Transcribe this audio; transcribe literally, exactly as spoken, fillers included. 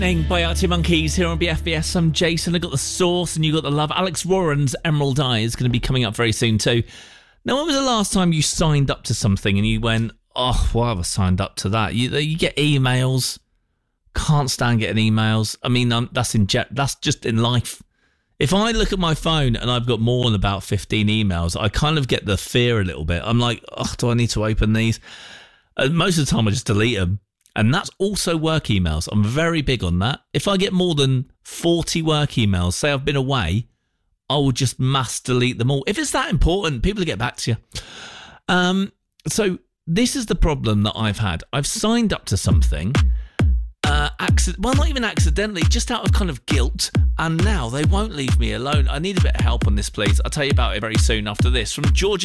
By Arctic Monkeys here on B F B S. I'm Jason. I got the sauce and you got the love. Alex Warren's Emerald Eye is going to be coming up very soon too. Now, when was the last time you signed up to something and you went, oh, why have I signed up to that? You, you get emails. Can't stand getting emails. I mean, um, that's in jet. That's just in life. If I look at my phone and I've got more than about fifteen emails, I kind of get the fear a little bit. I'm like, oh, do I need to open these? And most of the time I just delete them. And that's also work emails. I'm very big on that. If I get more than forty work emails, say I've been away, I will just mass delete them all. If it's that important, people will get back to you. Um, so this is the problem that I've had. I've signed up to something, uh, accident- well, not even accidentally, just out of kind of guilt. And now they won't leave me alone. I need a bit of help on this, please. I'll tell you about it very soon after this. From Georgia.